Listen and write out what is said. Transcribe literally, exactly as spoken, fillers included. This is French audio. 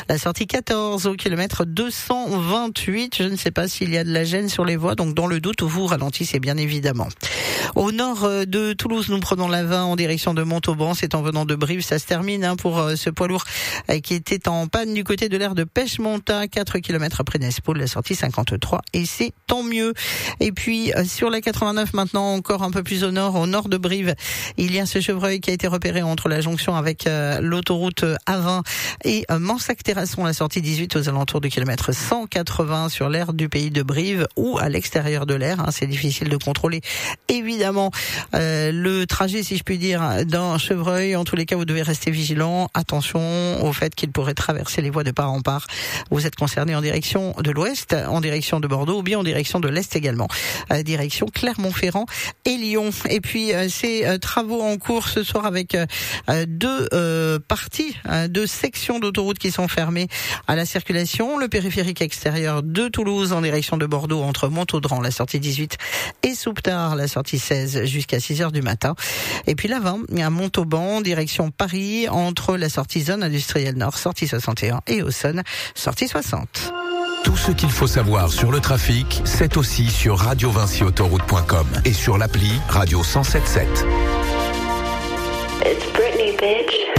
La sortie quatorze au kilomètre deux cent vingt-huit. Je ne sais pas s'il y a de la gêne sur les voies, donc dans le doute, vous ralentissez bien évidemment. Au nord de Toulouse, nous prenons la vingt en direction de Montauban. C'est en venant de Brive. Ça se termine hein, pour euh, ce poids lourd euh, qui était en panne du côté de l'aire de Pêche-Monta, quatre kilomètres après Nespaul, la sortie cinquante-trois. Et c'est tant mieux. Et puis, euh, sur la quatre-vingt-neuf maintenant, encore un peu plus au nord, au nord de Brive, il y a ce chevreuil qui a été repéré entre la jonction avec euh, l'autoroute A vingt et euh, Mansac-Terrasson, la sortie dix-huit aux alentours du kilomètre cent quatre-vingts sur l'aire du pays de Brive ou à l'extérieur de l'aire. Hein, c'est difficile de contrôler. Évidemment, euh, le trajet, si je puis dire, d'un chevreuil. En tous les cas, vous devez rester vigilant. Attention au fait qu'il pourrait traverser les voies de part en part. Vous êtes concerné en direction de l'ouest, en direction de Bordeaux ou bien en direction de l'est également. Euh, direction Clermont-Ferrand et Lyon. Et puis, euh, ces euh, travaux en cours ce soir avec euh, deux euh, parties, euh, deux sections d'autoroute qui sont fermées à la circulation. Le périphérique extérieur de Toulouse en direction de Bordeaux entre Montaudran, la sortie dix-huit, et Souptard, la sortie seize, jusqu'à six heures du matin. Et puis la vingt, à Montauban, direction Paris, entre la sortie zone industrielle nord, sortie soixante et un, et Auxonne, sortie soixante. Tout ce qu'il faut savoir sur le trafic, c'est aussi sur radio vinci autoroute point com et sur l'appli Radio cent soixante-sept. It's Britney, bitch.